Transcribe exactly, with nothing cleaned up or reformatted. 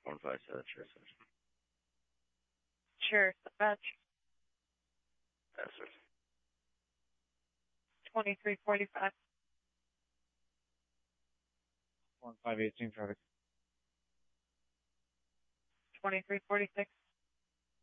one five seven, sure. Sure, dispatch. Yes, sir. twenty-three forty-five. one five eighteen traffic. twenty-three forty-six.